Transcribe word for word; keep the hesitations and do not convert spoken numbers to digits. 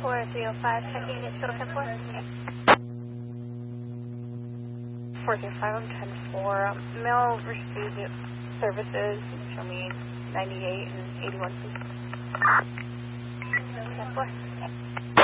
four three oh five, checking in total ten four. four three five, I'm ten four. Um, mail received services, show me ninety-eight and eighty-one, please. ten four.